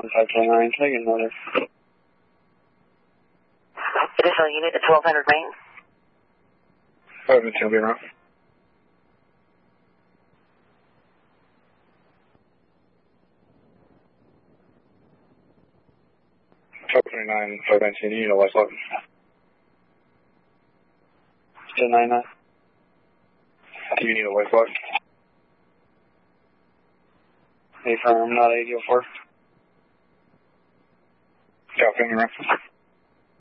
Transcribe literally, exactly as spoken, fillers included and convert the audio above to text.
one five two nine, can I get another? Additional unit at twelve hundred Main. five two be around. twelve twenty-nine, five nineteen, unit West Logan. ten ninety-nine. Do you need a West Logan? Hey, firm, not eight oh four. Copy, around.